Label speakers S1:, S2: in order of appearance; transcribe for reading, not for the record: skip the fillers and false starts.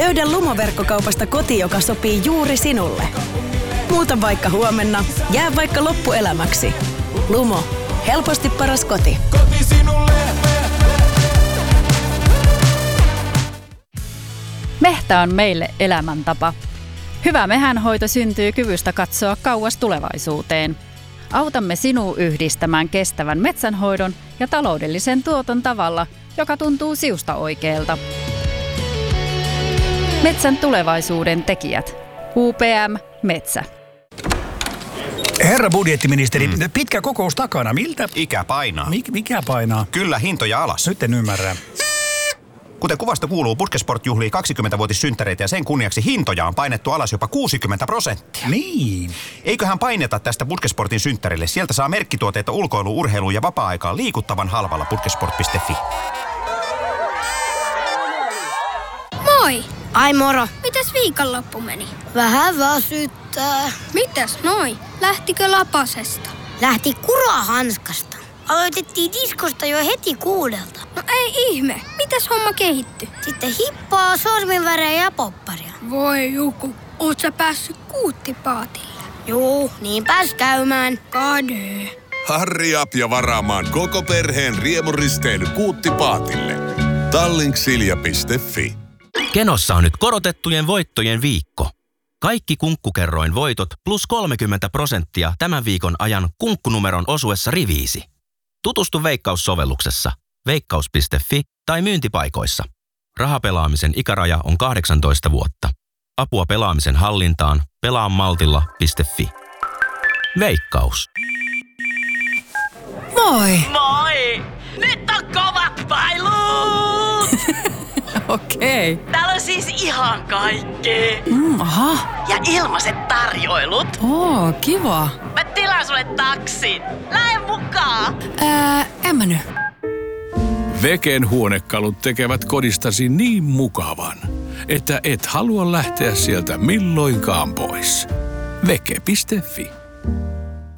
S1: Löydä Lumo-verkkokaupasta koti, joka sopii juuri sinulle. Muuta vaikka huomenna, jää vaikka loppuelämäksi. Lumo. Helposti paras koti.
S2: Koti sinulle.
S3: Mehtä on meille elämäntapa. Hyvä mehänhoito syntyy kyvystä katsoa kauas tulevaisuuteen. Autamme sinua yhdistämään kestävän metsänhoidon ja taloudellisen tuoton tavalla, joka tuntuu siusta oikealta. Metsän tulevaisuuden tekijät. UPM Metsä.
S4: Herra budjettiministeri, pitkä kokous takana. Miltä?
S5: Ikä painaa.
S4: Mikä painaa?
S5: Kyllä, hintoja alas.
S4: Nyt en ymmärrä.
S5: Kuten kuvasta kuuluu, Puskesport juhlii 20-vuotissynttäreitä ja sen kunniaksi hintoja on painettu alas jopa 60%.
S4: Niin.
S5: Eiköhän paineta tästä Puskesportin synttärille. Sieltä saa merkkituotteita ulkoiluun, urheiluun ja vapaa-aikaan liikuttavan halvalla puskesport.fi.
S6: Moi!
S7: Ai moro.
S6: Mitäs viikonloppu meni?
S7: Vähän väsyttää.
S6: Mitäs noi? Lähtikö lapasesta?
S7: Lähti kurahanskasta. Aloitettiin diskosta jo heti 6.
S6: No ei ihme. Mitäs homma kehittyi?
S7: Sitten hippaa, sorminvärejä ja popparia.
S6: Voi joku. Oot sä päässyt kuuttipaatille?
S7: Juu, niin pääs käymään.
S6: Kade.
S8: Harri up ja varaamaan koko perheen riemuristeily Kuuttipaatille. Tallinksilja.fi.
S9: Kenossa on nyt korotettujen voittojen viikko. Kaikki Kunkkukerroin voitot plus 30% tämän viikon ajan kunkkunumeron osuessa riviisi. Tutustu Veikkaus-sovelluksessa, veikkaus.fi tai myyntipaikoissa. Rahapelaamisen ikäraja on 18 vuotta. Apua pelaamisen hallintaan pelaamaltilla.fi. Veikkaus.
S1: Moi!
S10: Moi! Nyt on kovat pailut!
S1: Okei.
S10: Täällä on siis ihan kaikkea.
S1: Aha.
S10: Ja ilmaiset tarjoilut.
S1: Oo, kiva.
S10: Mä tilaan sulle taksin. Lähde mukaan.
S1: En mä nyt.
S11: Veken huonekalut tekevät kodistasi niin mukavan, että et halua lähteä sieltä milloinkaan pois. Veke.fi